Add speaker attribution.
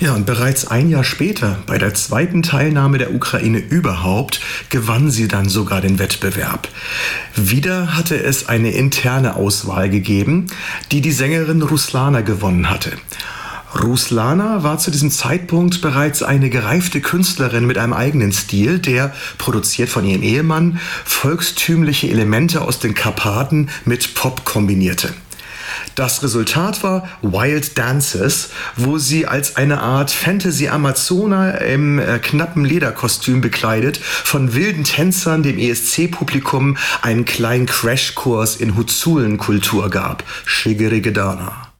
Speaker 1: Ja, und bereits ein Jahr später, bei der zweiten Teilnahme der Ukraine überhaupt, gewann sie dann sogar den Wettbewerb. Wieder hatte es eine interne Auswahl gegeben, die die Sängerin Ruslana gewonnen hatte. Ruslana war zu diesem Zeitpunkt bereits eine gereifte Künstlerin mit einem eigenen Stil, der, produziert von ihrem Ehemann, volkstümliche Elemente aus den Karpaten mit Pop kombinierte. Das Resultat war Wild Dances, wo sie als eine Art Fantasy-Amazona im knappen Lederkostüm bekleidet von wilden Tänzern dem ESC-Publikum einen kleinen Crashkurs in Huzulen-Kultur gab. Shigirigedana.